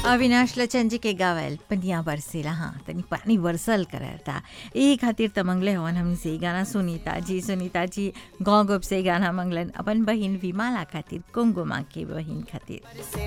अविनाश लचन जी के गावल पनिया बरसेला हाँ तनी पानी बरसल करता यही खातिर त मंगले हवन हमनी से ई गाना सुनीता जी गाँव गोप से ई गाना मंगलन अपन बहिन विमाला खातिर कुंगुमा के बहिन खातिर